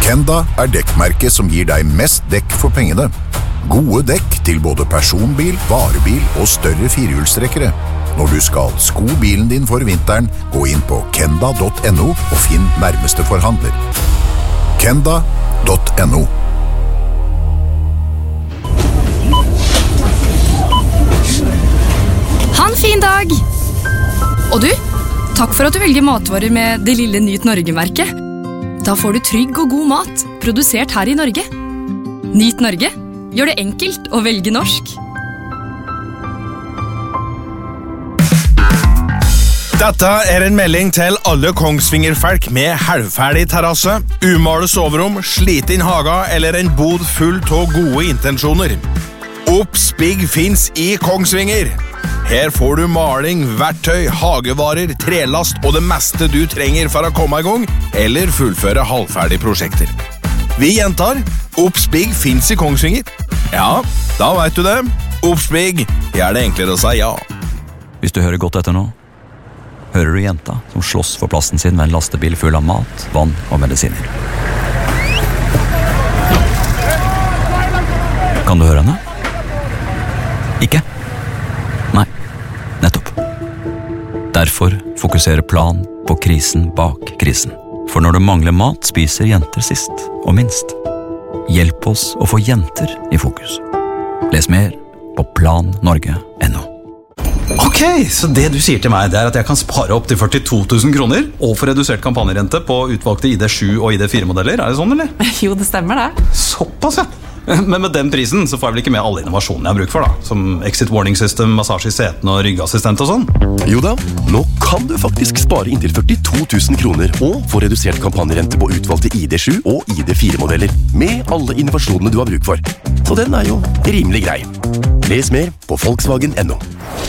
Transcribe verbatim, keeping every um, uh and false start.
Kenda er dekkmerket som gir deg mest dekk for pengene. Gode dekk til både personbil, varebil og større firehjulstrekkere. Når du skal sko bilen din for vinteren, gå inn på kenda punktum no og finn nærmeste forhandler. kenda punktum no. Ha en fin dag! Og du, takk for at du velger matvarer med det lille Nyt Norge-merket. Da får du trygg og god mat, produsert her i Norge. Nyt Norge, gjør det enkelt å velge norsk. Dette er en melding til alle Kongsvinger-folk med halvferdig terrasse, umale soverom, sliten haga eller en bod full av gode intensjoner. Oppspigg finns i Kongsvinger. Her får du maling, verktøy, hagevarer, trelast og det meste du trenger for å komme i gang eller fullføre halvferdige prosjekter. Vi gjentar, Oppspigg finnes i Kongsvinger. Ja, da vet du det. Oppspigg, det er det enklere å si ja. Hvis du hører godt etter nå, hører du jenta som slåss for plassen sin med en lastebil full av mat, vann og medisiner. Kan du høre henne? Ikke? Nei, nettopp. Derfor fokuserer Plan på krisen bak krisen. For når det mangler mat, spiser jenter sist og minst. Hjelp oss å få jenter i fokus. Les mer på plan norge punktum no. Ok, så det du sier til meg, det er at jeg kan spare opp til førtito tusen kroner og få redusert kampanjerente på utvalgte I D sju og I D fire modeller. Er det sånn, eller? Jo, det stemmer det. Såpass, ja. Men med den prisen så får jeg vel ikke med alle innovasjonene jeg har bruk for, da. Som exit warning system, massasje I seten og ryggassistent og sånn. Jo da, nå kan du faktisk spare inntil førtito tusen kroner og få redusert kampanjerente på utvalgte I D sju og I D fire modeller med alle innovasjonene du har bruk for. Så den er jo rimelig grei. Les mer på Volkswagen punktum no.